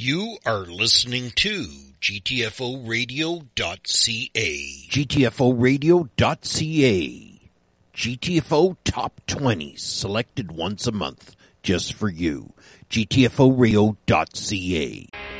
You are listening to GTFOradio.ca. GTFOradio.ca. GTFO Top 20s, selected once a month, just for you. GTFOradio.ca.